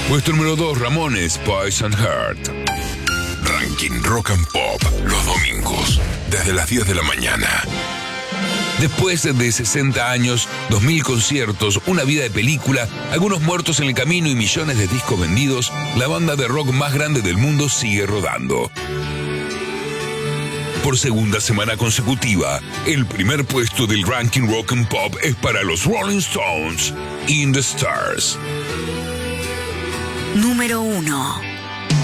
Puesto número 2, Ramones, Poison Heart. Ranking Rock and Pop, los domingos, desde las 10 de la mañana. Después de 60 años, 2000 conciertos, una vida de película, algunos muertos en el camino y millones de discos vendidos, la banda de rock más grande del mundo sigue rodando. Por segunda semana consecutiva, el primer puesto del ranking Rock and Pop es para los Rolling Stones, In the Stars. Número 1.